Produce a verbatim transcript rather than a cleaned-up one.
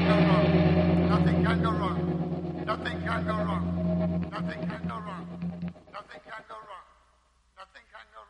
can go wrong. Nothing can go wrong. Nothing can go wrong. Nothing can go wrong. Nothing can go wrong. Nothing can go wrong.